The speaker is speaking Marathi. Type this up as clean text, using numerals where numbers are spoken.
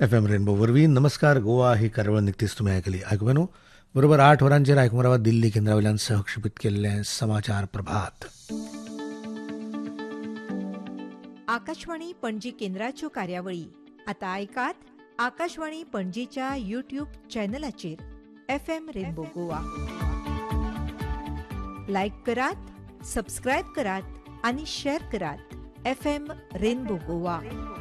एफ एम रेनबो वरवीं नमस्कार गोवा ही कार्यावळ निकतीच तुम्ही ऐकली. ऐकून बरोबर 8 वरांचेर आयकूंक रावा दिल्ली केंद्रावयल्यान सहक्षेपीत केल्लें समाचार प्रभात. आकाशवाणी पणजी केंद्राच्यो कार्यावळी आता ऐकात Akashvani पणजीच्या YouTube चॅनलाचेर F M rainbow Goa. लायक करात, सबस्क्रायब करात आणि शेअर करात. F M rainbow Goa.